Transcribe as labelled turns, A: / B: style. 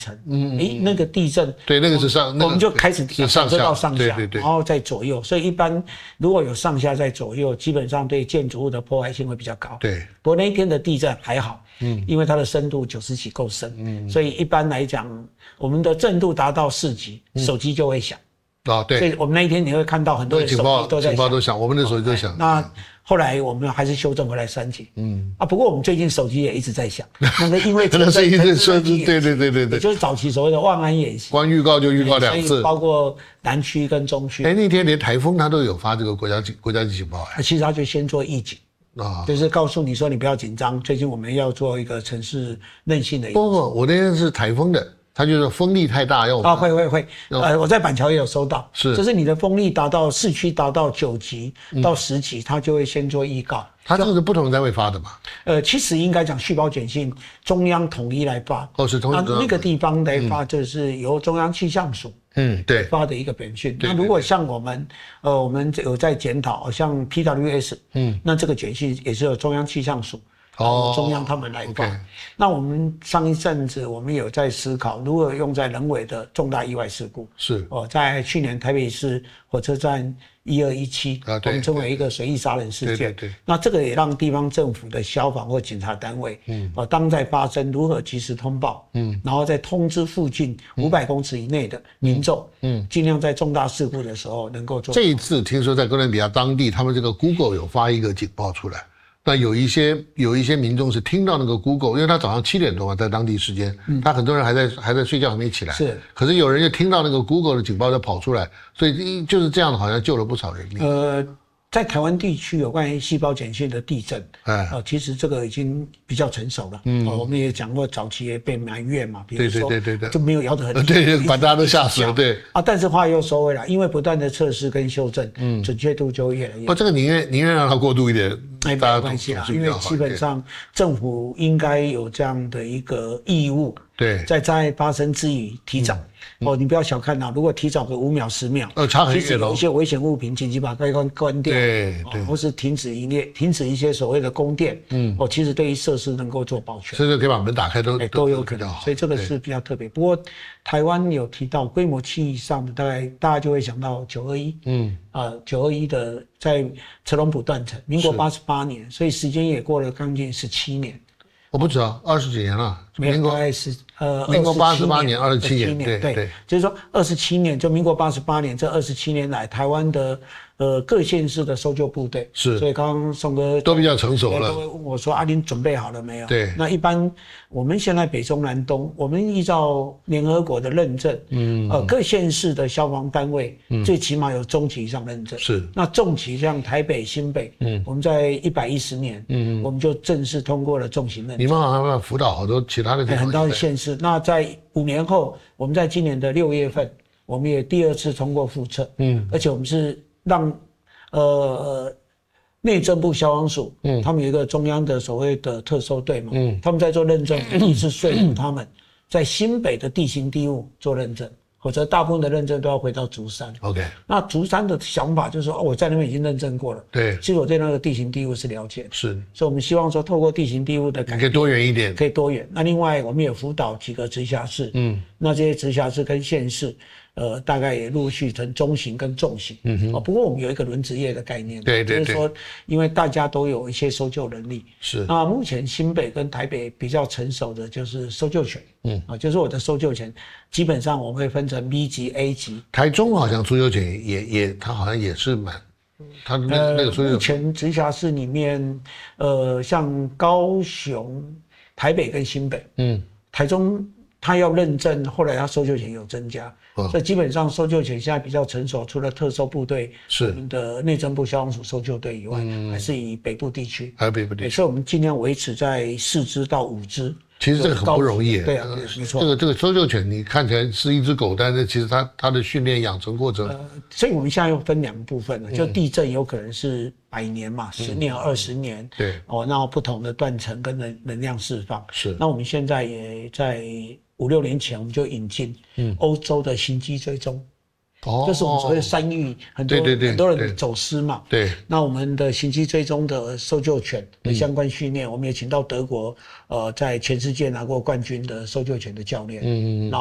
A: 那个地震，
B: 对，那个是
A: 我们就开始
B: 是上下
A: 到上下，
B: 对，
A: 然后再左右。所以一般如果有上下在左右，基本上对建筑物的破坏性会比较高。
B: 对，
A: 不过那一天的地震还好，因为它的深度90几够深，所以一般来讲，我们的震度达到4级，手机就会响。
B: 对，
A: 所以我们那一天你会看到很多人手机都在响，
B: 警报都响，我们的手机都响。
A: 那后来我们还是修正回来3级。不过我们最近手机也一直在响，那个因为
B: 可能是一直说，对，
A: 就是早期所谓的万安演习，
B: 光预告就预告2次，
A: 包括南区跟中区。
B: 那天连台风它都有发这个国家级警报。
A: 其实它就先做预警。就是告诉你说你不要紧张，最近我们要做一个城市韧性的。
B: 不，我那天是台风的。它就是风力太大，要
A: 会，我在板桥也有收到，就是你的风力达到市区达到9级到10级，它就会先做预告。
B: 它这个是不同单位发的嘛？
A: 其实应该讲续包简讯，中央统一来发。
B: 是统一。
A: 那个地方来发，就是由中央气象署
B: 对
A: 发的一个简讯。那如果像我们有在检讨，像 PWS，那这个简讯也是由中央气象署。中央他们来发。那我们上一阵子我们有在思考如何用在人为的重大意外事故。在去年台北市火车站1217，我们称为一个随意杀人事件。那这个也让地方政府的消防或警察单位，当在发生如何及时通报，然后再通知附近500公尺以内的民众，尽量在重大事故的时候能够做。
B: 这一次听说在哥伦比亚当地，他们这个 Google 有发一个警报出来。那有一些民众是听到那个 Google， 因为他早上7点多嘛，在当地时间，他很多人还在睡觉，还没起来。可是有人就听到那个 Google 的警报就跑出来，所以就是这样，好像救了不少人命。
A: 在台湾地区有关于细胞简讯的地震，其实这个已经比较成熟了。我们也讲过，早期也被埋怨嘛，比如说就没有摇得很厉害，
B: 对，把大家都吓死了，对。
A: 但是话又说回来，因为不断的测试跟修正，准确度就越来越。
B: 这个宁愿让它过度一点，
A: 没关系啦，因为基本上政府应该有这样的一个义务，在发生之余提早。你不要小看如果提早个5秒10秒，
B: 差很远。
A: 其实有一些危险物品紧急把开关关掉，或是停止营业，停止一些所谓的供电，其实对于设施能够做保全，
B: 甚至可以把门打开
A: 都有可能。所以这个是比较特别。不过台湾有提到规模7以上的，大家就会想到921，921的在车龙埔断层，民国88年，所以时间也过了将近17年。
B: 我不知道20几年了，
A: 民国民国
B: 88年27年，对，
A: 就是说27年，就民国88年这27年来，台湾的各县市的搜救部队所以刚刚宋哥
B: 都比较成熟了，
A: 都会问我说：“您准备好了没有？”
B: 对，
A: 那一般我们现在北中南东，我们依照联合国的认证，各县市的消防单位最起码有中级以上认证。那重级像台北、新北，我们在110年，我们就正式通过了重型认证。
B: 你们好像辅导好多其他的地方，
A: 很多的县市。那在5年后，我们在今年的6月份，我们也第2次通过复测，而且我们是让内政部消防署，他们有一个中央的所谓的特搜队嘛，他们在做认证，第一次说服他们在新北的地形地物做认证，否则大部分的认证都要回到竹山。那竹山的想法就是说，我在那边已经认证过了。其实我对那个地形地物是了解的，所以我们希望说，透过地形地物的改变，
B: 可以多元一点，
A: 可以多元。那另外，我们也辅导几个直辖市，那这些直辖市跟县市，大概也陆续成中型跟重型。不过我们有一个轮值业的概念，就是说，因为大家都有一些搜救能力，那目前新北跟台北比较成熟的就是搜救犬，就是我的搜救犬，基本上我们会分成 B 级、A 级。
B: 台中好像搜救犬也，它好像也是它那个搜救犬。
A: 目前直辖市里面，像高雄、台北跟新北，台中它要认证，后来它搜救犬有增加。所以基本上搜救犬现在比较成熟，除了特搜部队，我们的内政部消防署搜救队以外，还是以北部地区，
B: 还有北部地区，
A: 所以我们尽量维持在4只到5只。
B: 其实这个很不容易，
A: 对啊，没错。
B: 这个搜救犬，你看起来是一只狗，但是其实它的训练养成过程，
A: 所以我们现在又分2个部分了，就地震有可能是100年嘛，10年、20年，那不同的断层跟能量释放。那我们现在也在5、6年前，我们就引进欧洲的行机追踪。 这是我们所谓的山域，很多人走失嘛。
B: 对。
A: 那我们的行迹追踪的搜救犬的相关训练，我们也请到德国在全世界拿过冠军的搜救犬的教练。